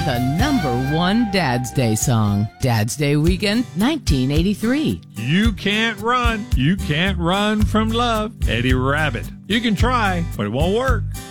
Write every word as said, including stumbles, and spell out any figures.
America number one Dad's Day song. Dad's Day weekend, nineteen eighty-three. You can't run. You can't run from love. Eddie Rabbit. You can try, but it won't work.